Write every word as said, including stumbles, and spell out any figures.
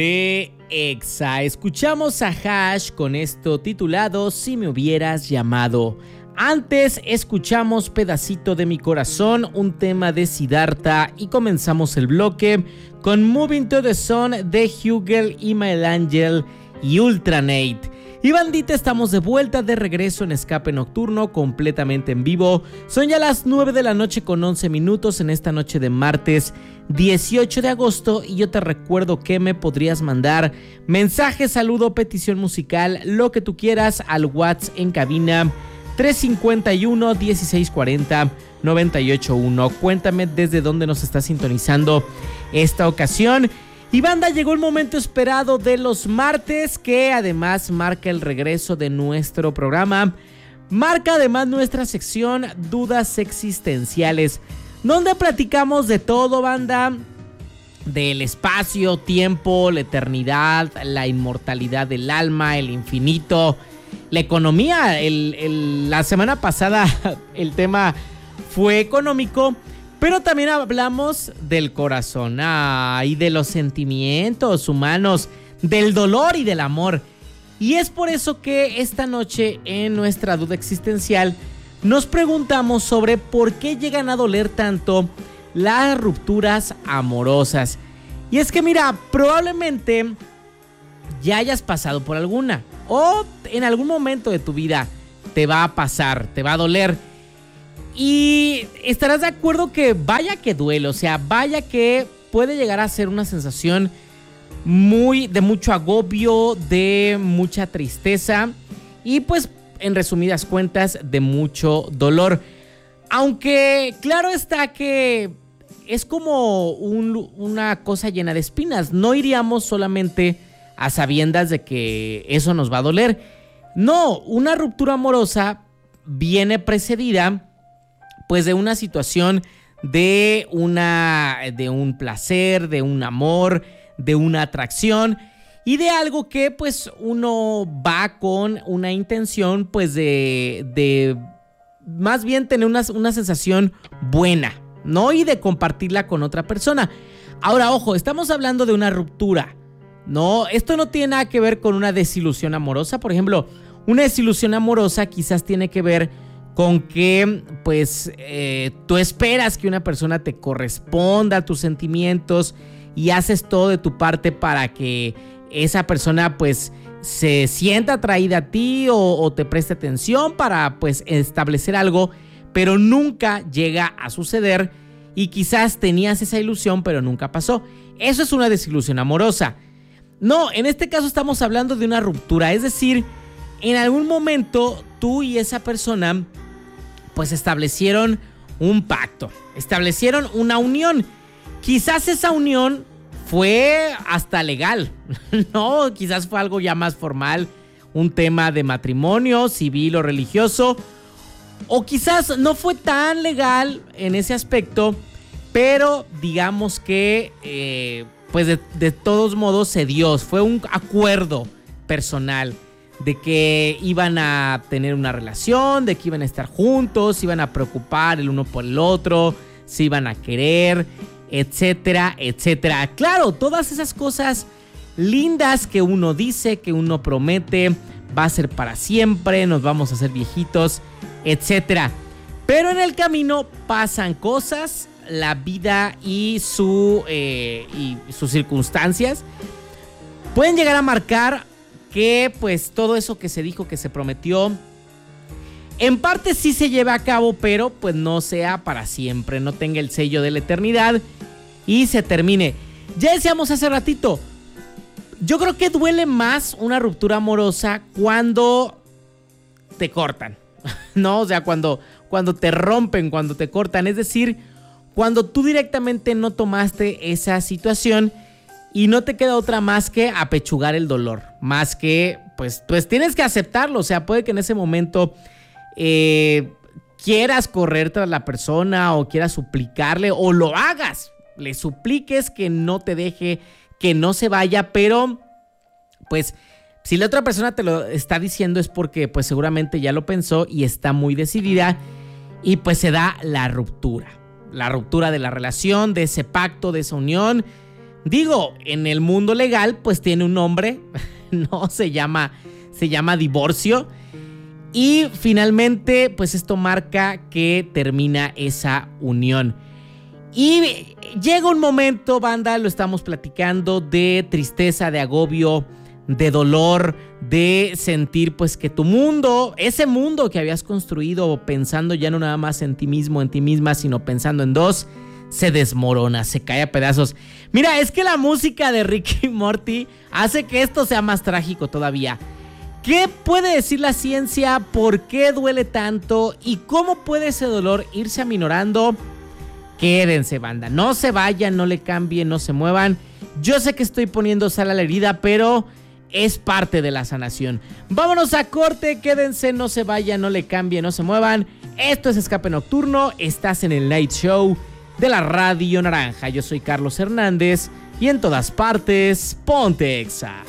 De Exa, escuchamos a Hash con esto titulado Si me hubieras llamado. Antes escuchamos Pedacito de mi corazón, un tema de Siddhartha, y comenzamos el bloque con Moving to the Sun de Hugel, Email Angel y Ultranate. Y bandita, estamos de vuelta, de regreso en Escape Nocturno, completamente en vivo. Son ya las nueve de la noche con once minutos en esta noche de martes dieciocho de agosto. Y yo te recuerdo que me podrías mandar mensaje, saludo, petición musical, lo que tú quieras al WhatsApp en cabina tres cinco uno, dieciséis cuarenta, noventa y ocho uno. Cuéntame desde dónde nos estás sintonizando esta ocasión. Y banda, llegó el momento esperado de los martes, que además marca el regreso de nuestro programa. Marca además nuestra sección Dudas Existenciales, donde platicamos de todo, banda. Del espacio, tiempo, la eternidad, la inmortalidad del alma, el infinito, la economía. El, el, la semana pasada el tema fue económico, pero también hablamos del corazón, ah, y de los sentimientos humanos, del dolor y del amor. Y es por eso que esta noche en nuestra duda existencial nos preguntamos sobre por qué llegan a doler tanto las rupturas amorosas. Y es que mira, probablemente ya hayas pasado por alguna, o en algún momento de tu vida te va a pasar, te va a doler. Y estarás de acuerdo que vaya que duele, o sea, vaya que puede llegar a ser una sensación muy de mucho agobio, de mucha tristeza y pues en resumidas cuentas de mucho dolor. Aunque claro está que es como un, una cosa llena de espinas, no iríamos solamente a sabiendas de que eso nos va a doler. No, una ruptura amorosa viene precedida pues de una situación de una de un placer, de un amor, de una atracción y de algo que pues uno va con una intención pues de, de más bien tener una, una sensación buena, ¿no? Y de compartirla con otra persona. Ahora, ojo, estamos hablando de una ruptura, ¿no? Esto no tiene nada que ver con una desilusión amorosa. Por ejemplo, una desilusión amorosa quizás tiene que ver con que pues eh, tú esperas que una persona te corresponda a tus sentimientos y haces todo de tu parte para que esa persona pues se sienta atraída a ti o, o te preste atención para pues establecer algo, pero nunca llega a suceder y quizás tenías esa ilusión pero nunca pasó. Eso es una desilusión amorosa. No, en este caso estamos hablando de una ruptura, es decir, en algún momento tú y esa persona pues establecieron un pacto, establecieron una unión. Quizás esa unión fue hasta legal, no, quizás fue algo ya más formal, un tema de matrimonio civil o religioso, o quizás no fue tan legal en ese aspecto, pero digamos que eh, pues de, de todos modos se dio, fue un acuerdo personal de que iban a tener una relación, de que iban a estar juntos, se iban a preocupar el uno por el otro, se iban a querer, etcétera, etcétera. Claro, todas esas cosas lindas que uno dice, que uno promete, va a ser para siempre, nos vamos a hacer viejitos, etcétera. Pero en el camino pasan cosas, la vida y, su, eh, y sus circunstancias pueden llegar a marcar que pues todo eso que se dijo, que se prometió, en parte sí se lleva a cabo, pero pues no sea para siempre, no tenga el sello de la eternidad y se termine. Ya decíamos hace ratito, yo creo que duele más una ruptura amorosa cuando te cortan, ¿no? O sea, cuando, cuando te rompen, cuando te cortan, es decir, cuando tú directamente no tomaste esa situación y no te queda otra más que apechugar el dolor, más que, pues, pues tienes que aceptarlo. O sea, puede que en ese momento eh, quieras correr tras la persona o quieras suplicarle o lo hagas, le supliques que no te deje, que no se vaya, pero pues si la otra persona te lo está diciendo es porque pues seguramente ya lo pensó y está muy decidida y pues se da la ruptura, la ruptura de la relación, de ese pacto, de esa unión. Digo, en el mundo legal pues tiene un nombre, no se llama, se llama divorcio. Y finalmente pues esto marca que termina esa unión. Y llega un momento, banda, lo estamos platicando, de tristeza, de agobio, de dolor, de sentir pues que tu mundo, ese mundo que habías construido pensando ya no nada más en ti mismo, en ti misma, sino pensando en dos, se desmorona, se cae a pedazos. Mira, es que la música de Rick y Morty hace que esto sea más trágico todavía. ¿Qué puede decir la ciencia? ¿Por qué duele tanto? ¿Y cómo puede ese dolor irse aminorando? Quédense, banda, no se vayan, no le cambien, no se muevan. Yo sé que estoy poniendo sal a la herida, pero es parte de la sanación. Vámonos a corte, quédense, no se vayan, no le cambien, no se muevan. Esto es Escape Nocturno, estás en el Night Show de la Radio Naranja. Yo soy Carlos Hernández y en todas partes, ponte Exa.